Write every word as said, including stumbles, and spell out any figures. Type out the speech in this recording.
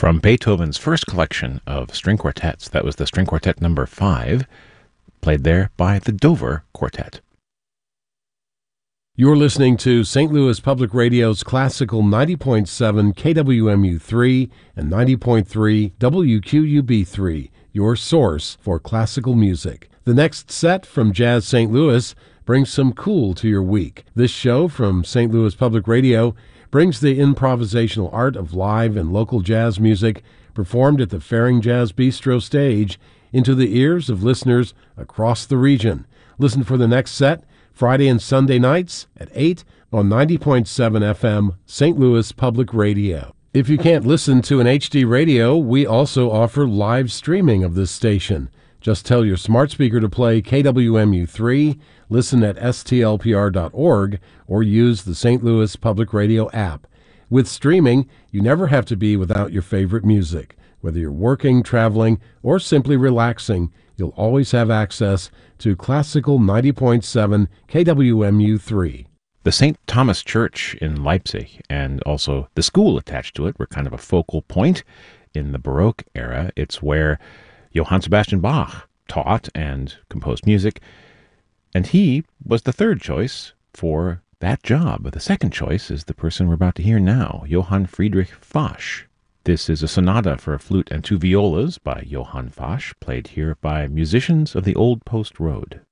From Beethoven's first collection of string quartets, that was the string quartet number five, played there by the Dover Quartet. You're listening to Saint Louis Public Radio's classical ninety point seven K W M U three and ninety point three W Q U B three, your source for classical music. The next set from Jazz Saint Louis brings some cool to your week. This show from Saint Louis Public Radio brings the improvisational art of live and local jazz music performed at the Faring Jazz Bistro stage into the ears of listeners across the region. Listen for the next set Friday and Sunday nights at eight on ninety point seven F M Saint Louis Public Radio. If you can't listen to an H D radio, we also offer live streaming of this station. Just tell your smart speaker to play K W M U three, listen at S T L P R dot org, or use the Saint Louis Public Radio app. With streaming, you never have to be without your favorite music. Whether you're working, traveling, or simply relaxing, you'll always have access to classical ninety point seven K W M U three. The Saint Thomas Church in Leipzig and also the school attached to it were kind of a focal point in the Baroque era. It's where Johann Sebastian Bach taught and composed music, and he was the third choice for that job. The second choice is the person we're about to hear now, Johann Friedrich Fasch. This is a sonata for flute and two violas by Johann Fasch, played here by musicians of the Old Post Road.